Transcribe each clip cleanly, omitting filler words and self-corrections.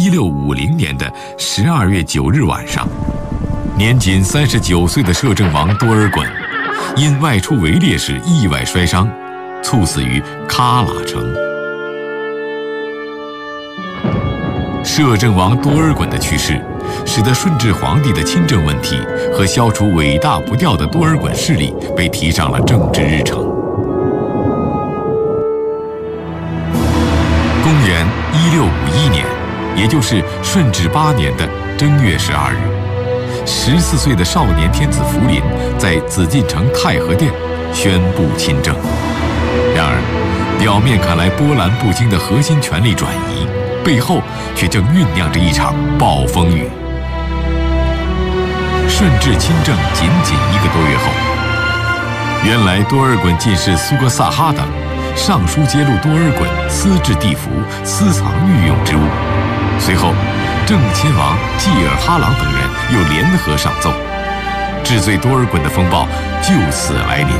1650年的12月9日晚上，年仅39岁的摄政王多尔衮因外出围猎时意外摔伤，猝死于喀喇城。摄政王多尔衮的去世，使得顺治皇帝的亲政问题和消除伟大不掉的多尔衮势力被提上了政治日程。公元1651年，也就是顺治8年的正月12日，14岁的少年天子福临在紫禁城太和殿宣布亲政。然而，表面看来波澜不惊的核心权力转移，背后却正酝酿着一场暴风雨。顺治亲政仅1个多月后，原来多尔衮进士苏格萨哈等上书揭露多尔衮私制地符、私藏御用之物。随后，正亲王济尔哈朗等人又联合上奏，治罪多尔衮的风暴就此来临。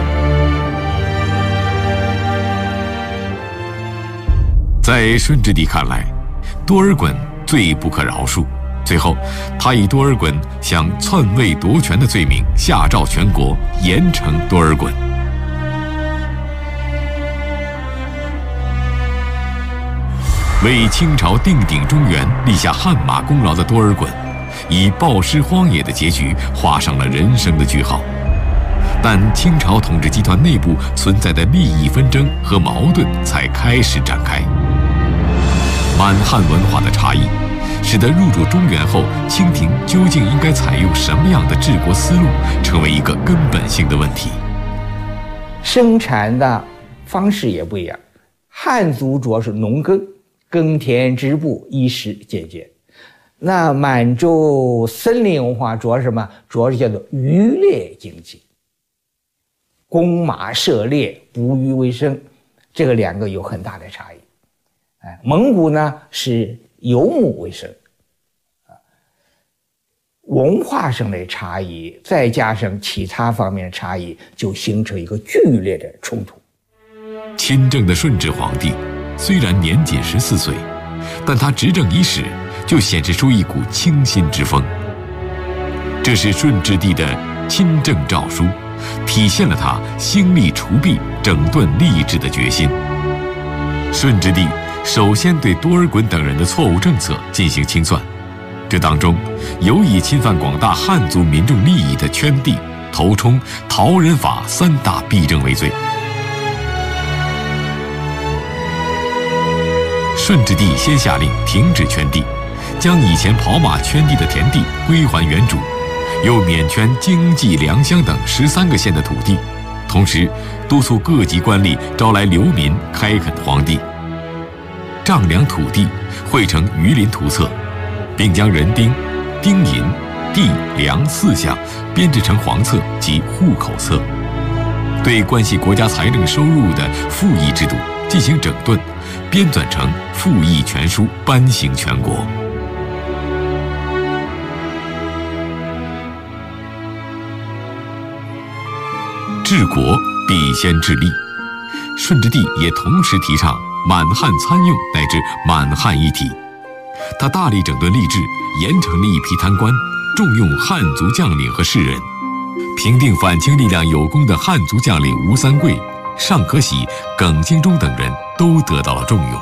在顺治帝看来，多尔衮罪不可饶恕。最后，他以多尔衮想篡位夺权的罪名下诏全国，严惩多尔衮。为清朝定鼎中原立下汗马功劳的多尔衮，以暴尸荒野的结局画上了人生的句号。但清朝统治集团内部存在的利益纷争和矛盾才开始展开。满汉文化的差异，使得入主中原后，清廷究竟应该采用什么样的治国思路，成为一个根本性的问题。 生产的方式也不一样，汉族主要是农耕，耕田织布，衣食简洁。那满洲森林文化主要是什么？主要是叫做渔猎经济，弓马射猎，捕鱼为生，这个2个有很大的差异。蒙古呢是游牧为生，文化上的差异，再加上其他方面的差异，就形成一个剧烈的冲突。 亲政的顺治皇帝虽然年仅14岁，但他执政伊始就显示出一股清新之风。这是顺治帝的亲政诏书，体现了他兴利除弊、整顿吏治的决心。顺治帝首先对多尔衮等人的错误政策进行清算，这当中有以侵犯广大汉族民众利益的圈地、头冲、逃人法3大弊政为罪。顺治帝先下令停止圈地，将以前跑马圈地的田地归还原主，又免圈京冀良乡等13个县的土地，同时督促各级官吏招来流民开垦荒地，丈量土地，绘成鱼鳞图册，并将人丁、丁银、地、粮4项编制成黄册及户口册，对关系国家财政收入的赋役制度进行整顿，编纂成赋役全书，颁行全国。治国必先治吏，顺治帝也同时提倡满汉参用乃至满汉一体。他大力整顿吏治，严惩了一批贪官，重用汉族将领和士人，平定反清力量有功的汉族将领吴三桂、尚可喜、耿精忠等人都得到了重用。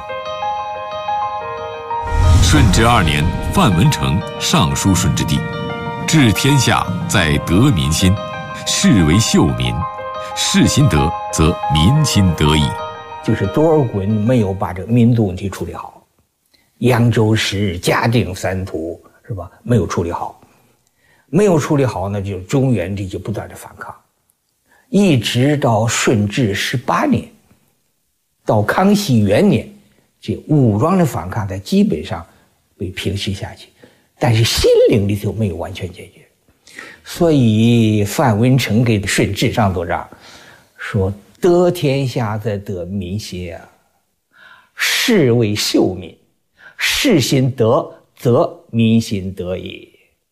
顺治2年，范文成上书顺治帝，治天下在得民心，士为秀民，士心得，则民心得矣。 就是多尔衮没有把这个民族问题处理好，扬州市、嘉定3图是吧？没有处理好，没有处理好呢，就中原地就不断的反抗，一直到顺治18年，到康熙元年，这武装的反抗才基本上被平息下去，但是心灵里头没有完全解决。所以范文成给顺治上奏章说：“得天下则得民心啊，士为秀民，士心得，则民心得也。”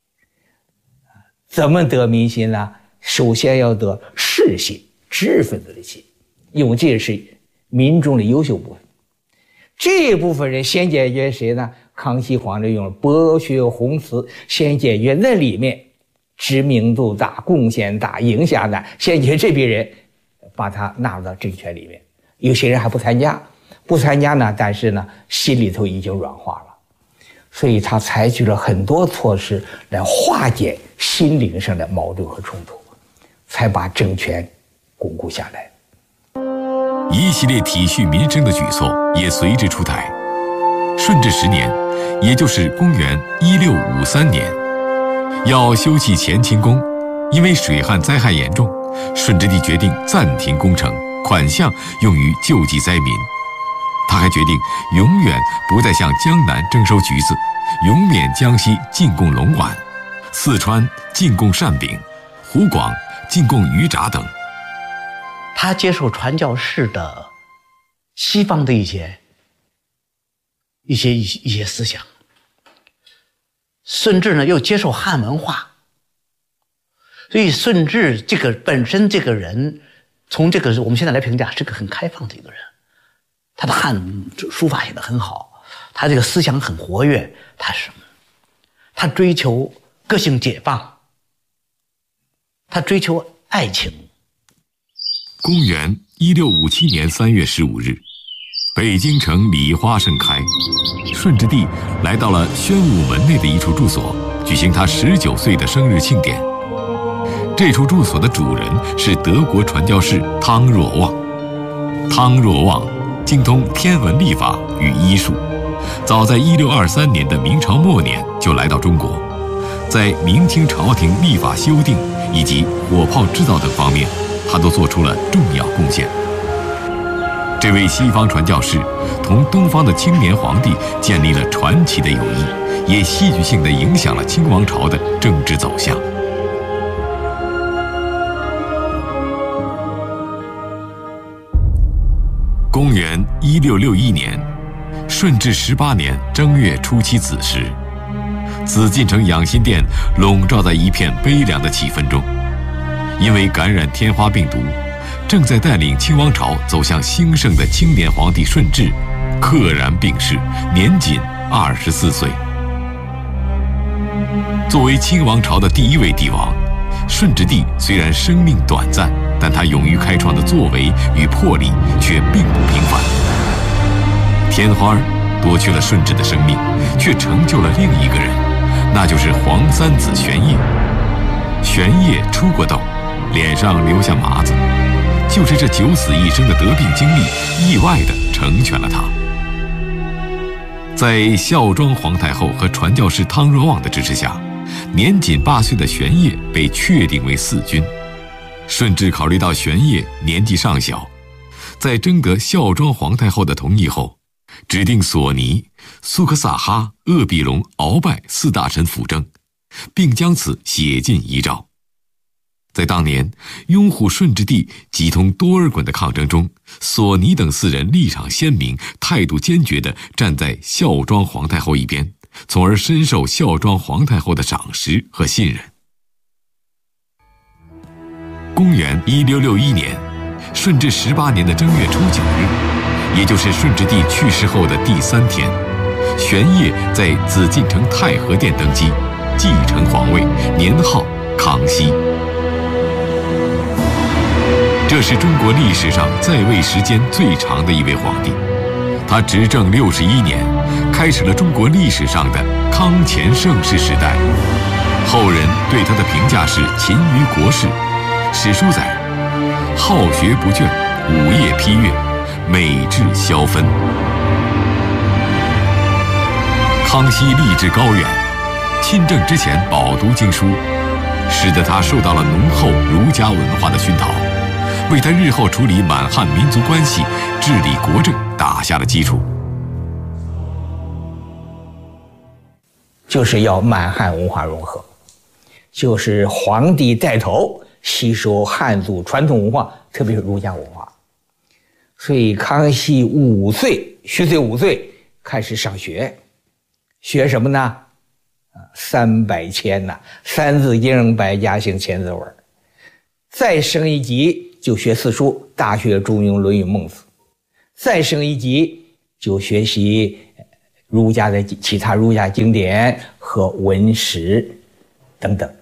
怎么得民心呢？首先要得士心，知识分子的心，因为这是民众的优秀部分。这一部分人先解决谁呢？ 康熙皇帝用了博学宏词，先解决那里面知名度大、贡献大、影响大，先解决这批人，把他纳入到政权里面。有些人还不参加呢，但是呢，心里头已经软化了。所以他采取了很多措施来化解心灵上的矛盾和冲突，才把政权巩固下来。 一系列体恤民生的举措也随之出台。顺治10年，也就是公元1653年，要修葺乾清宫，因为水旱灾害严重，顺治帝决定暂停工程，款项用于救济灾民。他还决定永远不再向江南征收橘子，永免江西进贡龙丸，四川进贡扇饼，湖广进贡鱼炸等。 他接受传教士的西方的一些思想，顺治呢又接受汉文化，所以顺治这个本身这个人，从这个我们现在来评价是个很开放的一个人。他的汉书法写得很好，他这个思想很活跃，他追求个性解放，他追求爱情。 公元1657年3月15日，北京城礼花盛开，顺治帝来到了宣武门内的一处住所，举行他19岁的生日庆典。这处住所的主人是德国传教士汤若望。汤若望精通天文历法与医术，早在1623年的明朝末年就来到中国，在明清朝廷历法修订以及火炮制造等方面，他都做出了重要贡献。这位西方传教士同东方的青年皇帝建立了传奇的友谊，也戏剧性地影响了清王朝的政治走向。公元1661年，顺治18年正月初7子时，紫禁城养心殿笼罩在一片悲凉的气氛中。因为感染天花病毒，正在带领清王朝走向兴盛的青年皇帝顺治溘然病逝，年仅24岁。作为清王朝的第一位帝王，顺治帝虽然生命短暂，但他勇于开创的作为与魄力却并不平凡。天花夺去了顺治的生命，却成就了另一个人，那就是皇三子玄烨。玄烨出过痘，脸上留下麻子，就是这九死一生的得病经历，意外地成全了他。在孝庄皇太后和传教士汤若望的支持下，年仅8岁的玄烨被确定为嗣君。顺治考虑到玄烨年纪尚小，在征得孝庄皇太后的同意后，指定索尼、苏克萨哈、鄂必隆、鳌拜4大臣辅政，并将此写进遗诏。在当年拥护顺治帝急通多尔衮的抗争中，索尼等4人立场鲜明，态度坚决地站在孝庄皇太后一边，从而深受孝庄皇太后的赏识和信任。公元1661年，顺治18年的正月初9日，也就是顺治帝去世后的第3天，玄烨在紫禁城太和殿登基，继承皇位，年号康熙。这是中国历史上在位时间最长的一位皇帝，他执政61年，开始了中国历史上的康乾盛世时代。后人对他的评价是勤于国事，史书载：好学不倦，午夜批阅，美志消分。康熙立志高远，亲政之前饱读经书，使得他受到了浓厚儒家文化的熏陶，为他日后处理满汉民族关系、治理国政打下了基础。 就是要满汉文化融合，就是皇帝带头吸收汉族传统文化，特别是儒家文化。所以康熙虚岁5岁开始上学，学什么呢？300签呐，三字经、百家姓、千字文。再升一级就学四书，大学、中庸、论语、孟子。再升一级就学习儒家的其他儒家经典和文史等等。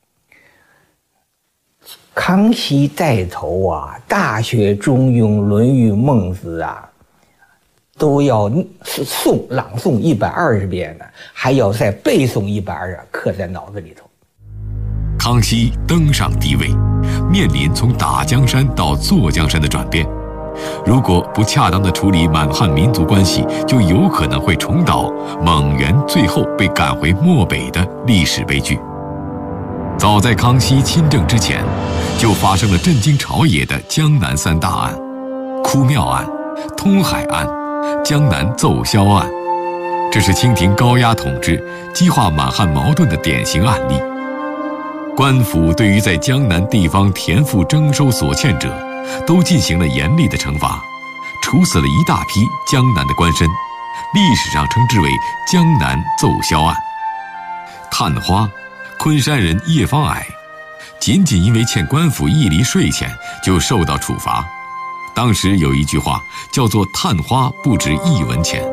康熙带头啊，《大学》《中庸》《论语》《孟子》啊，都要朗诵120遍呢，还要再背诵120，刻在脑子里头。 康熙登上帝位，面临从打江山到坐江山的转变。如果不恰当地处理满汉民族关系，就有可能会重蹈蒙元最后被赶回漠北的历史悲剧。早在康熙亲政之前，就发生了震惊朝野的江南3大案：哭庙案、通海案、江南奏销案。这是清廷高压统治激化满汉矛盾的典型案例。官府对于在江南地方田赋征收所欠者，都进行了严厉的惩罚，处死了一大批江南的官绅，历史上称之为江南奏销案。探花，昆山人叶方矮，仅仅因为欠官府1厘税钱就受到处罚。当时有一句话叫做探花不值1文钱。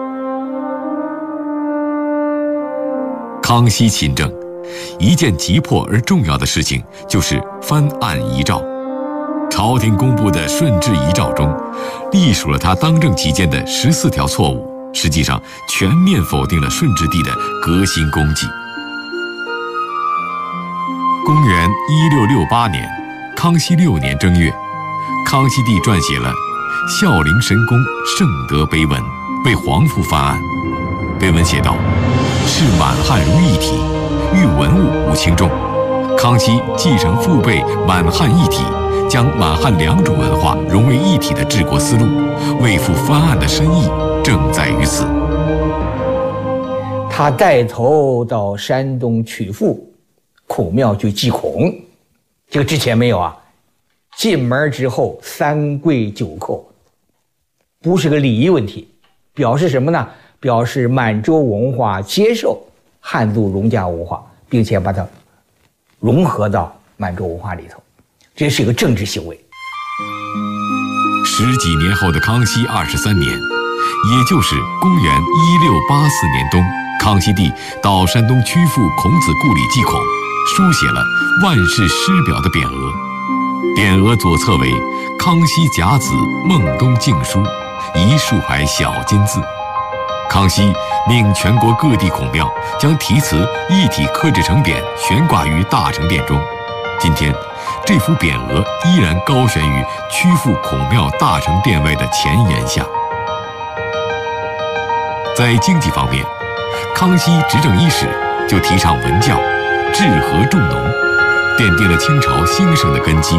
康熙亲政，一件急迫而重要的事情就是翻案遗诏。朝廷公布的顺治遗诏中，隶属了他当政期间的14条错误，实际上全面否定了顺治帝的革新功绩。公元1668年，康熙6年正月，康熙帝撰写了《孝陵神功圣德碑文》，为皇父翻案。碑文写道：视满汉如一体，欲文物无轻重。康熙继承父辈满汉一体，将满汉2种文化融为一体的治国思路，为父翻案的深意正在于此。 他带头到山东曲阜孔庙去祭孔，这个之前没有啊。进门之后3跪9叩，不是个礼仪问题，表示什么呢？表示满洲文化接受汉族儒家文化，并且把它融合到满洲文化里头，这是一个政治行为。 10几年后的康熙23年，也就是公元1684年冬，康熙帝到山东曲阜孔子故里祭孔，书写了万世师表的匾额。匾额左侧为康熙甲子孟冬敬书，一竖排小金字。康熙命全国各地孔庙将题词一体刻制成匾，悬挂于大成殿中。今天，这幅匾额依然高悬于曲阜孔庙大成殿外的前檐下。在经济方面，康熙执政伊始就提倡文教，治和重农，奠定了清朝兴盛的根基。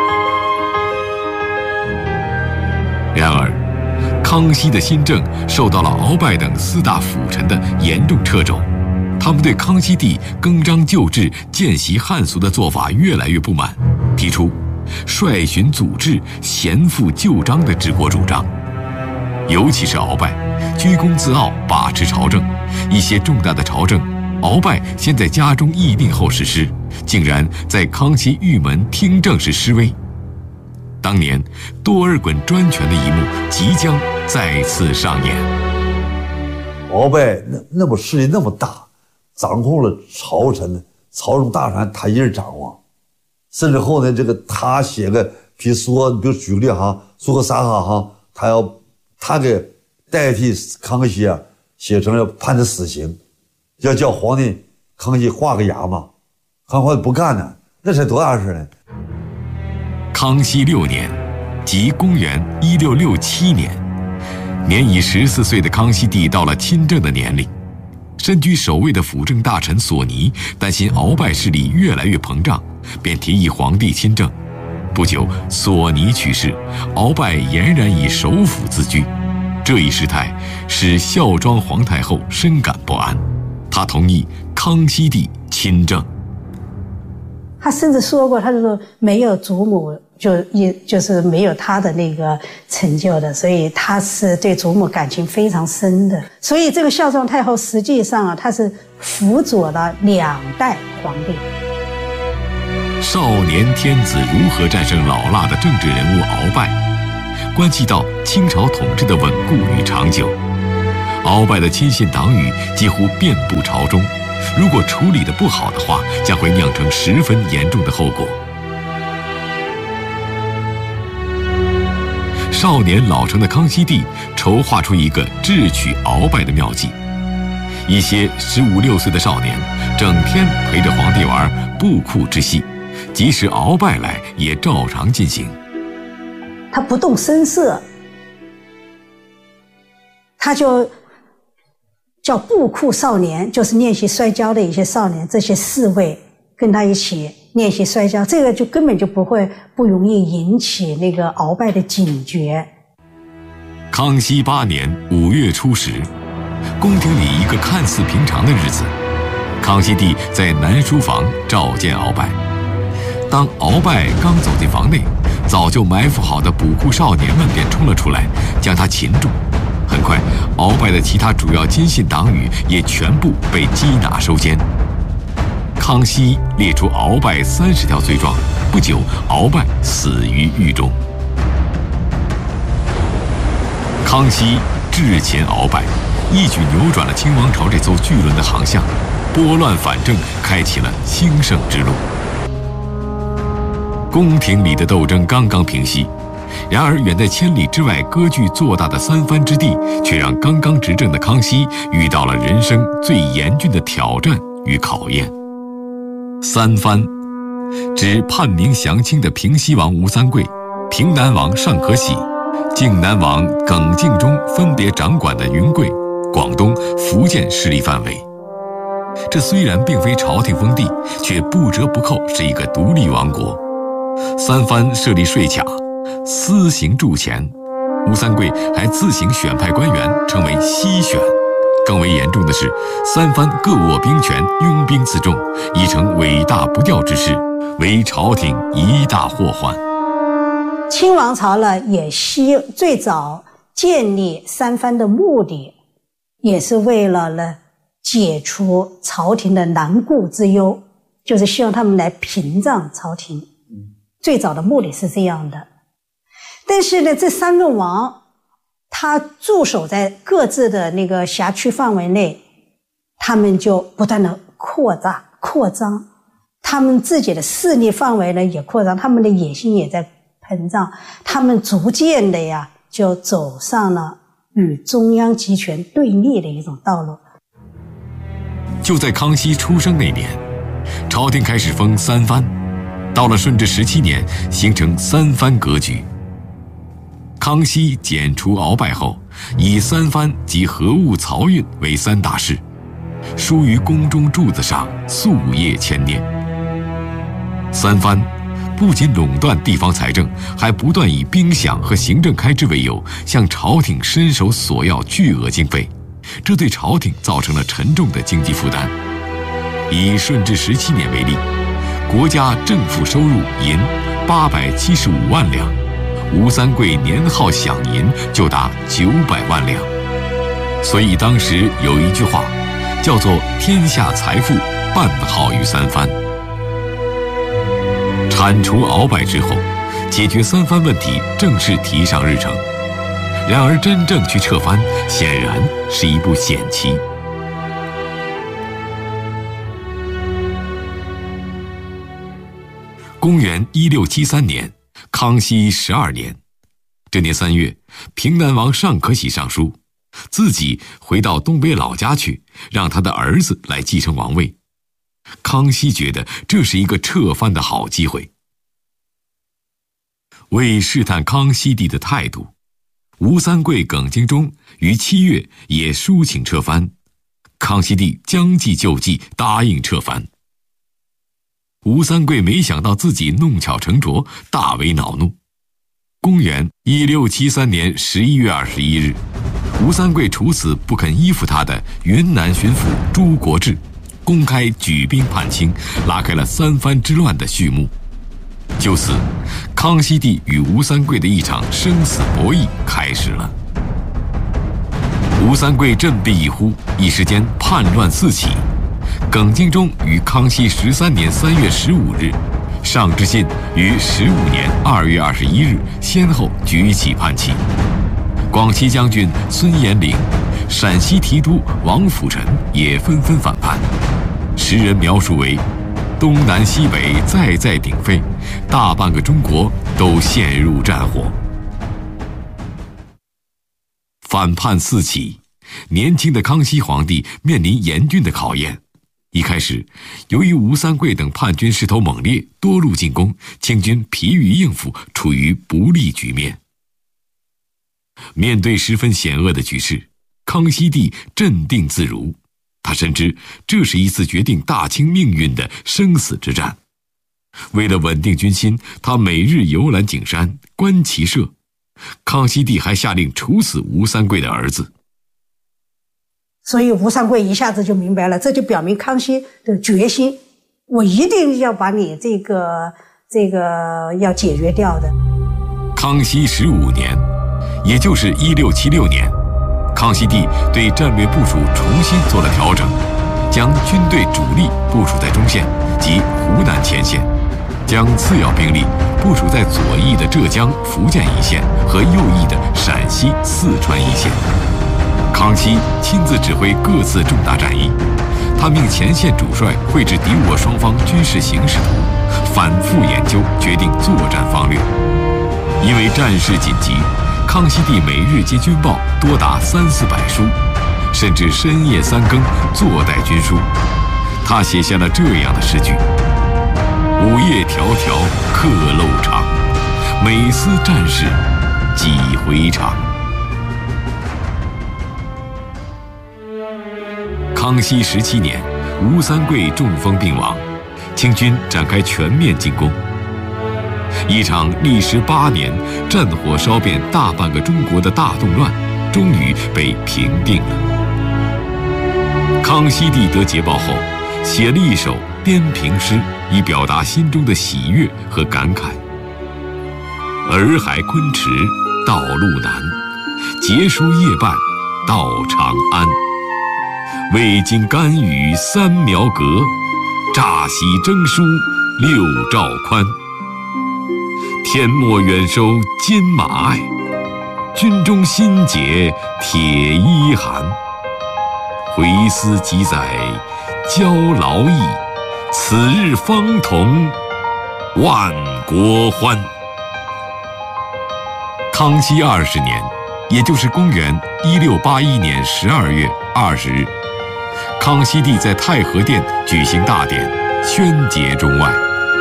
然而，康熙的新政受到了鳌拜等4大辅臣的严重掣肘，他们对康熙帝更张旧制、见习汉俗的做法越来越不满，提出率循祖制、贤复旧章的治国主张。尤其是鳌拜居功自傲，把持朝政，一些重大的朝政，鳌拜先在家中议定后实施，竟然在康熙御门听政时施威。当年多尔衮专权的一幕即将再次上演。 鳌拜那么势力那么大，掌控了朝臣，朝中大权他一人掌握，甚至后呢，这个他写个比如说，比如举个例哈，说个啥哈，他给代替康熙啊，写成了判他死刑，要叫皇帝康熙画个押嘛，康熙不干呢，那是多大事呢？ 康熙6年，即公元1667年，年已14岁的康熙帝到了亲政的年龄。身居首位的辅政大臣索尼担心鳌拜势力越来越膨胀，便提议皇帝亲政。不久，索尼去世，鳌拜俨然以首辅自居。这一事态使孝庄皇太后深感不安，她同意康熙帝亲政。 他甚至说过，他就说没有祖母就是没有他的那个成就的，所以他是对祖母感情非常深的。所以这个孝庄太后实际上啊，他是辅佐了2代皇帝。 少年天子如何战胜老辣的政治人物鳌拜，关系到清朝统治的稳固与长久。 鳌拜的亲信党羽几乎遍布朝中，如果处理得不好的话，将会酿成十分严重的后果。少年老成的康熙帝筹划出一个智取鳌拜的妙计。一些15、16岁的少年整天陪着皇帝玩布库之戏，即使鳌拜来也照常进行。 他不动声色，他就叫布库少年，就是练习摔跤的一些少年，这些侍卫跟他一起练习摔跤，这个就根本就不容易引起那个鳌拜的警觉。 康熙8年5月初10，宫廷里一个看似平常的日子，康熙帝在南书房召见鳌拜。当鳌拜刚走进房内，早就埋伏好的卜库少年们便冲了出来，将他擒住。很快，鳌拜的其他主要亲信党羽也全部被缉拿收监。康熙列出鳌拜30条罪状，不久，鳌拜死于狱中。康熙智擒鳌拜，一举扭转了清王朝这艘巨轮的航向，拨乱反正，开启了兴盛之路。宫廷里的斗争刚刚平息，然而远在千里之外割据做大的三藩之地，却让刚刚执政的康熙遇到了人生最严峻的挑战与考验。三藩指叛明降清的平西王吴三桂、平南王尚可喜、靖南王耿敬忠分别掌管的云贵、广东、福建势力范围。这虽然并非朝廷封地，却不折不扣是一个独立王国。三藩设立税卡，私行铸钱，吴三桂还自行选派官员，称为西选。更为严重的是，三藩各握兵权，拥兵自重，已成尾大不掉之势，为朝廷一大祸患。 清王朝呢，最早建立三藩的目的，也是为了呢解除朝廷的难顾之忧，就是希望他们来屏障朝廷。最早的目的是这样的。但是呢，这三个王他驻守在各自的那个辖区范围内，他们就不断的扩张，他们自己的势力范围呢也扩张，他们的野心也在膨胀，他们逐渐的就走上了与中央集权对立的一种道路。 就在康熙出生那年，朝廷开始封三藩，到了顺治17年，形成三藩格局。康熙剪除鳌拜后，以三藩及河务漕运为三大事，书于宫中柱子上，夙夜牵念。三藩不仅垄断地方财政，还不断以兵饷和行政开支为由，向朝廷伸手索要巨额经费，这对朝廷造成了沉重的经济负担。以顺治17年为例，国家政府收入银875万两，吴三桂年号饷银就达900万两。所以当时有一句话叫做天下财富半耗于三藩。铲除鳌拜之后，解决三藩问题正式提上日程。然而真正去撤藩，显然是一步险棋。公元1673年，康熙12年，这年3月，平南王尚可喜上书，自己回到东北老家去，让他的儿子来继承王位。康熙觉得这是一个撤藩的好机会。为试探康熙帝的态度，吴三桂、耿敬忠于7月也抒请撤藩，康熙帝将计就计，答应撤藩。吴三桂没想到自己弄巧成拙，大为恼怒。公元1673年11月21日，吴三桂处死不肯依附他的云南巡抚朱国治，公开举兵叛清，拉开了三藩之乱的序幕。就此，康熙帝与吴三桂的一场生死博弈开始了。吴三桂振臂一呼，一时间叛乱四起。耿敬忠于康熙13年3月15日，尚之信于15年2月21日先后举起叛旗。 广西将军孙延龄、陕西提督王辅臣也纷纷反叛。时人描述为东南西北再再鼎沸，大半个中国都陷入战火。反叛四起，年轻的康熙皇帝面临严峻的考验。一开始，由于吴三桂等叛军势头猛烈，多路进攻，清军疲于应付，处于不利局面。面对十分险恶的局势，康熙帝镇定自如。他深知这是一次决定大清命运的生死之战。为了稳定军心，他每日游览景山，观骑射。康熙帝还下令处死吴三桂的儿子。 所以吴三桂一下子就明白了，这就表明康熙的决心，我一定要把你这个要解决掉的。 康熙15年，也就是1676年，康熙帝对战略部署重新做了调整，将军队主力部署在中线及湖南前线，将次要兵力部署在左翼的浙江、福建一线和右翼的陕西、四川一线。康熙亲自指挥各次重大战役，他命前线主帅绘制敌我双方军事形势图，反复研究，决定作战方略。因为战事紧急，康熙帝每日接军报多达300-400书，甚至深夜3更坐待军书。他写下了这样的诗句：午夜迢迢客漏长，每思战事几回肠。康熙17年，吴三桂中风病亡，清军展开全面进攻。一场历时8年、战火烧遍大半个中国的大动乱，终于被平定了。康熙帝得捷报后，写了一首滇平诗，以表达心中的喜悦和感慨：洱海昆池道路难，结书夜半到长安。未经甘雨3苗革，乍喜征书6兆宽。天末远收金马爱，军中新解铁衣寒。回思几载交劳役，此日方同万国欢。康熙20年，也就是公元1681年12月20日，康熙帝在太和殿举行大典，宣解中外。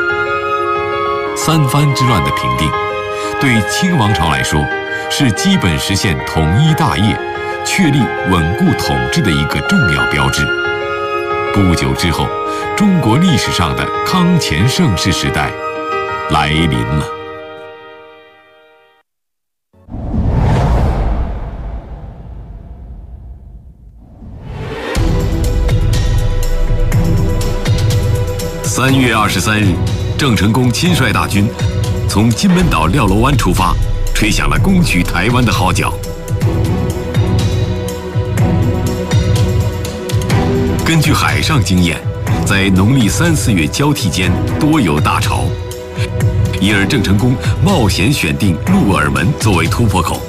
三藩之乱的平定，对清王朝来说，是基本实现统一大业、确立稳固统治的一个重要标志。不久之后，中国历史上的康乾盛世时代来临了。3月23日，郑成功亲率大军从金门岛廖楼湾出发，吹响了攻取台湾的号角。根据海上经验，在农历3、4月交替间多有大潮，因而郑成功冒险选定鹿耳门作为突破口，